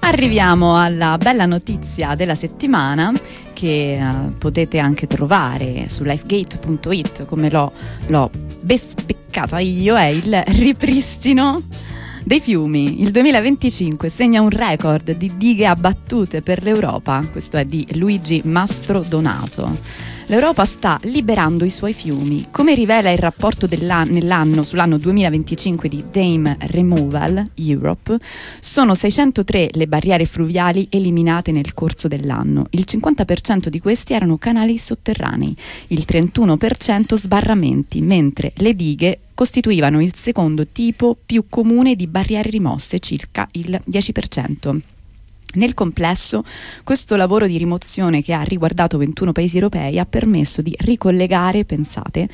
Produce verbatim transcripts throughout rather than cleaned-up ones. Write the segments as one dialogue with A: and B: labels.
A: Arriviamo alla bella notizia della settimana che uh, potete anche trovare su lifegate punto it, come l'ho, l'ho beccata io, è il ripristino dei fiumi. Il duemilaventicinque segna un record di dighe abbattute per l'Europa. Questo è di Luigi Mastrodonato. L'Europa sta liberando i suoi fiumi. Come rivela il rapporto nell'anno, sull'anno duemilaventicinque di Dame Removal Europe, sono seicentotré le barriere fluviali eliminate nel corso dell'anno. Il cinquanta per cento di questi erano canali sotterranei, il trentuno per cento sbarramenti, mentre le dighe costituivano il secondo tipo più comune di barriere rimosse, circa il dieci per cento. Nel complesso, questo lavoro di rimozione, che ha riguardato ventuno paesi europei, ha permesso di ricollegare, pensate,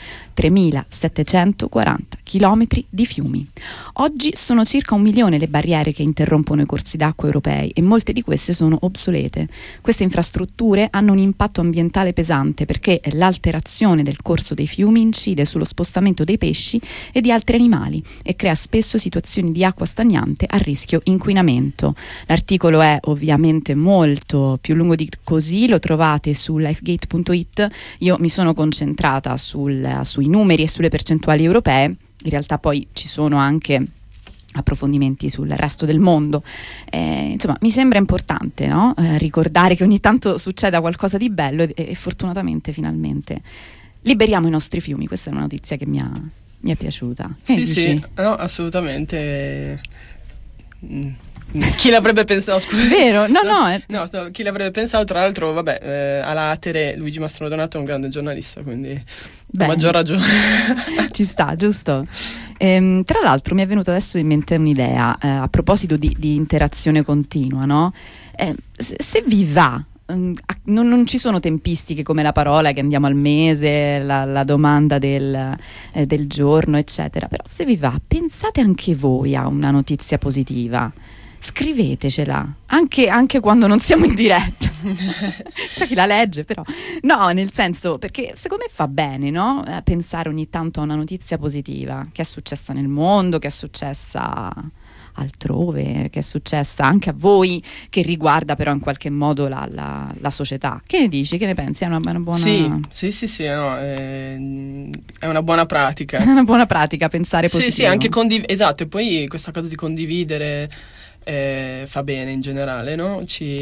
A: tremilasettecentoquaranta chilometri di fiumi. Oggi sono circa un milione le barriere che interrompono i corsi d'acqua europei e molte di queste sono obsolete. Queste infrastrutture hanno un impatto ambientale pesante perché l'alterazione del corso dei fiumi incide sullo spostamento dei pesci e di altri animali e crea spesso situazioni di acqua stagnante a rischio inquinamento. L'articolo è ovviamente molto più lungo di così, lo trovate su lifegate punto it. Io mi sono concentrata sul, sui numeri e sulle percentuali europee. In realtà poi ci sono anche approfondimenti sul resto del mondo. Eh, insomma, mi sembra importante, no? Eh, ricordare che ogni tanto succeda qualcosa di bello e, e fortunatamente finalmente liberiamo i nostri fiumi. Questa è una notizia che mi ha, mi è piaciuta. Che
B: sì,
A: dici?
B: Sì, no, assolutamente. Mm. Chi l'avrebbe pensato? Scusa.
A: Vero? No, no. È...
B: no sto, chi l'avrebbe pensato? Tra l'altro, vabbè, eh, a latere Luigi Mastrodonato è un grande giornalista, quindi a maggior ragione.
A: Ci sta, giusto? Ehm, tra l'altro mi è venuta adesso in mente un'idea eh, a proposito di, di interazione continua, no? Eh, se, se vi va, non, non ci sono tempistiche come la parola che andiamo al mese, la, la domanda del, eh, del giorno, eccetera. Però se vi va, pensate anche voi a una notizia positiva. Scrivetecela, anche, anche quando non siamo in diretta. Sa chi la legge, però. No, nel senso, perché secondo me fa bene, no? Eh, pensare ogni tanto a una notizia positiva che è successa nel mondo, che è successa altrove, che è successa anche a voi, che riguarda però in qualche modo la, la, la società. Che ne dici? Che ne pensi? È una, una buona...
B: Sì, sì, sì, sì no, è, è una buona pratica.
A: È una buona pratica pensare positivo.
B: Sì, sì, anche condiv- esatto, e poi questa cosa di condividere eh, fa bene in generale, no? Ci,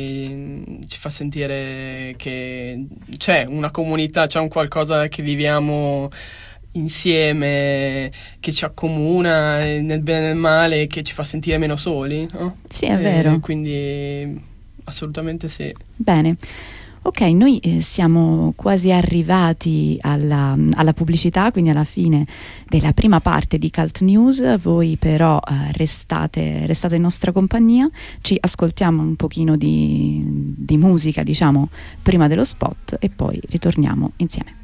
B: sì. ci fa sentire che c'è una comunità, c'è un qualcosa che viviamo insieme, che ci accomuna nel bene e nel male, che ci fa sentire meno soli, no?
A: Sì, è vero.
B: E quindi assolutamente sì.
A: Bene. Ok, noi eh, siamo quasi arrivati alla, alla pubblicità, quindi alla fine della prima parte di Cult News. Voi però eh, restate, restate in nostra compagnia, ci ascoltiamo un pochino di, di musica, diciamo, prima dello spot e poi ritorniamo insieme.